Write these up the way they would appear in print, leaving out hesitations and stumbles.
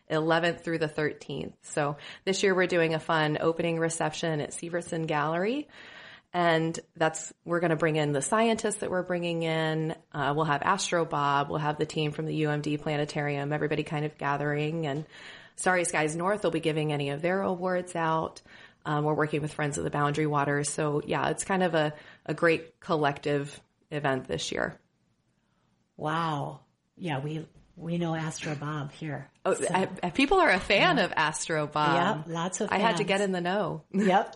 11th through the 13th. So this year we're doing a fun opening reception at Severson Gallery. And we're going to bring in the scientists that we're bringing in. We'll have Astro Bob. We'll have the team from the UMD Planetarium, everybody kind of gathering. And Starry Skies North will be giving any of their awards out. We're working with Friends of the Boundary Waters. So yeah, it's kind of a great collective event this year. Wow. Yeah, we know Astro Bob here. Oh, so. People are a fan of Astro Bob. Yep, lots of fans. I had to get in the know. Yep.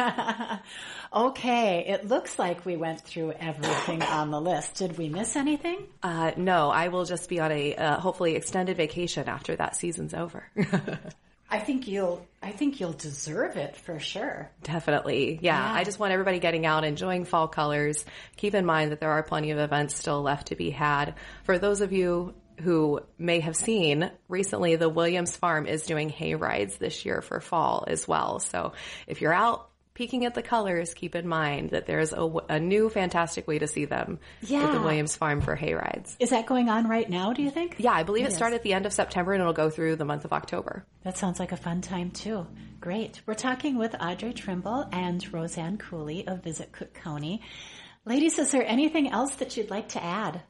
Okay, it looks like we went through everything on the list. Did we miss anything? No, I will just be on a hopefully extended vacation after that season's over. I think you'll deserve it for sure. Definitely. Yeah. I just want everybody getting out, enjoying fall colors. Keep in mind that there are plenty of events still left to be had. For those of you who may have seen recently, the Williams Farm is doing hay rides this year for fall as well. So if you're out peeking at the colors, keep in mind that there's a new fantastic way to see them at the Williams Farm for hay rides. Is that going on right now, do you think? Yeah, I believe it started at the end of September and it'll go through the month of October. That sounds like a fun time too. Great. We're talking with Audrey Trimble and Roseanne Cooley of Visit Cook County. Ladies, is there anything else that you'd like to add?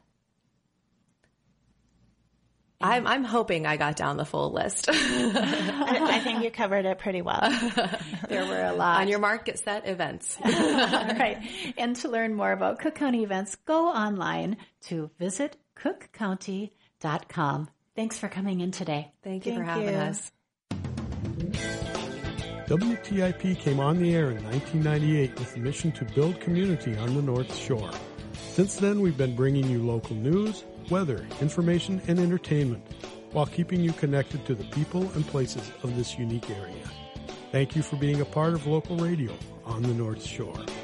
I'm hoping I got down the full list. I think you covered it pretty well. There were a lot. On your mark, get set, events. All right. And to learn more about Cook County events, go online to visitcookcounty.com. Thanks for coming in today. Thank you for having us. WTIP came on the air in 1998 with the mission to build community on the North Shore. Since then, we've been bringing you local news, weather, information, and entertainment, while keeping you connected to the people and places of this unique area. Thank you for being a part of local radio on the North Shore.